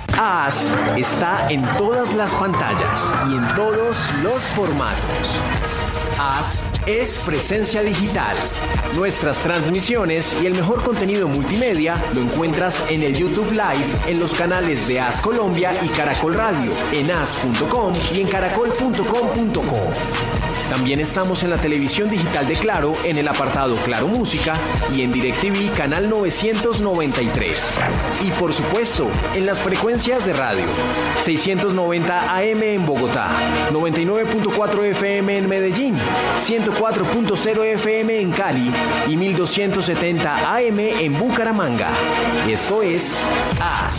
AS está en todas las pantallas y en todos los formatos. AS es presencia digital. Nuestras transmisiones y el mejor contenido multimedia lo encuentras en el YouTube Live, en los canales de AS Colombia y Caracol Radio, en as.com y en caracol.com.co. También estamos en la televisión digital de Claro, en el apartado Claro Música y en DirecTV canal 993. Y por supuesto, en las frecuencias de radio. 690 AM en Bogotá, 99.4 FM en Medellín, 104.0 FM en Cali y 1270 AM en Bucaramanga. Esto es AS.